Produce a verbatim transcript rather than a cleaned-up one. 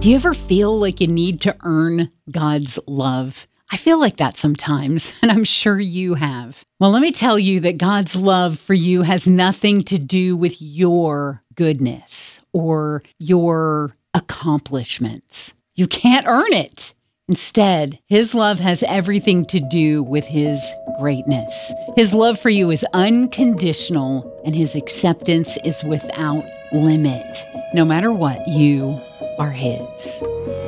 Do you ever feel like you need to earn God's love? I feel like that sometimes, and I'm sure you have. Well, let me tell you that God's love for you has nothing to do with your goodness or your accomplishments. You can't earn it. Instead, His love has everything to do with His greatness. His love for you is unconditional, and His acceptance is without limit. No matter what, you are His.